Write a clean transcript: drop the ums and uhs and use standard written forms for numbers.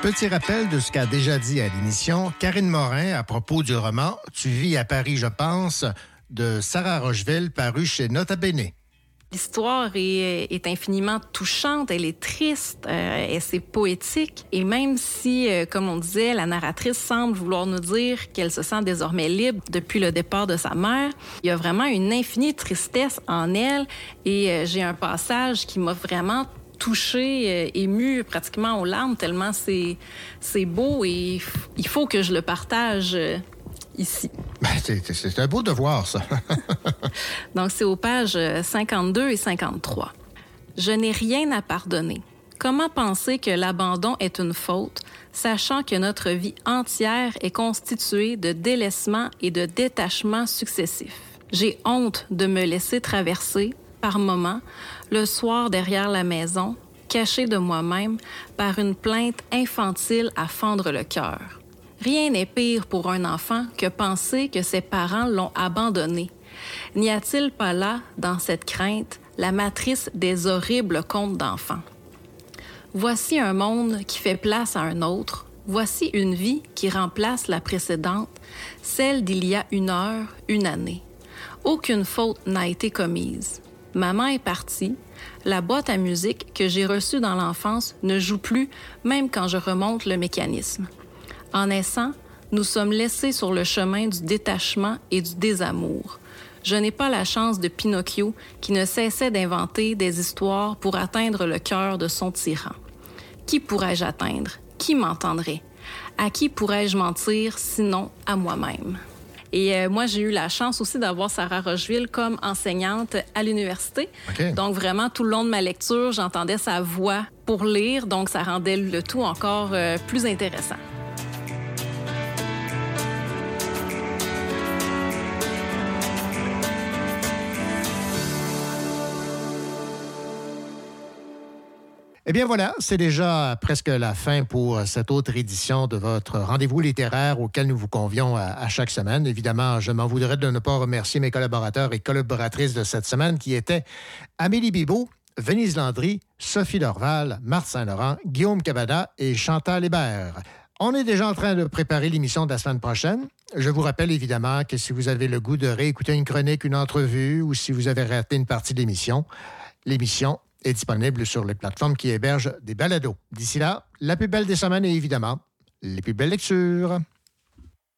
Petit rappel de ce qu'a déjà dit à l'émission Karine Morin à propos du roman « Tu vis à Paris, je pense » de Sarah Rocheville, paru chez Nota Bene. L'histoire est infiniment touchante, elle est triste, et c'est poétique. Et même si, comme on disait, la narratrice semble vouloir nous dire qu'elle se sent désormais libre depuis le départ de sa mère, il y a vraiment une infinie tristesse en elle. Et j'ai un passage qui m'a vraiment touchée, émue pratiquement aux larmes, tellement c'est beau et il faut que je le partage ici. C'est un beau devoir, ça. Donc, c'est aux pages 52 et 53. « Je n'ai rien à pardonner. Comment penser que l'abandon est une faute, sachant que notre vie entière est constituée de délaissement et de détachements successifs? J'ai honte de me laisser traverser, par moments, le soir derrière la maison, caché de moi-même, par une plainte infantile à fendre le cœur. Rien n'est pire pour un enfant que penser que ses parents l'ont abandonné. N'y a-t-il pas là, dans cette crainte, la matrice des horribles contes d'enfants? Voici un monde qui fait place à un autre. Voici une vie qui remplace la précédente, celle d'il y a une heure, une année. Aucune faute n'a été commise. Maman est partie. La boîte à musique que j'ai reçue dans l'enfance ne joue plus, même quand je remonte le mécanisme. En naissant, nous sommes laissés sur le chemin du détachement et du désamour. Je n'ai pas la chance de Pinocchio qui ne cessait d'inventer des histoires pour atteindre le cœur de son tyran. Qui pourrais-je atteindre? Qui m'entendrait? À qui pourrais-je mentir, sinon à moi-même? Et moi, j'ai eu la chance aussi d'avoir Sarah Rocheville comme enseignante à l'université. Okay. Donc, vraiment, tout le long de ma lecture, j'entendais sa voix pour lire. Donc, ça rendait le tout encore plus intéressant. Eh bien voilà, c'est déjà presque la fin pour cette autre édition de votre rendez-vous littéraire auquel nous vous convions à chaque semaine. Évidemment, je m'en voudrais de ne pas remercier mes collaborateurs et collaboratrices de cette semaine qui étaient Amélie Bibeau, Venise Landry, Sophie Dorval, Marthe Saint-Laurent, Guillaume Cavada et Chantal Hébert. On est déjà en train de préparer l'émission de la semaine prochaine. Je vous rappelle évidemment que si vous avez le goût de réécouter une chronique, une entrevue ou si vous avez raté une partie de l'émission est disponible sur les plateformes qui hébergent des balados. D'ici là, la plus belle des semaines et évidemment, les plus belles lectures.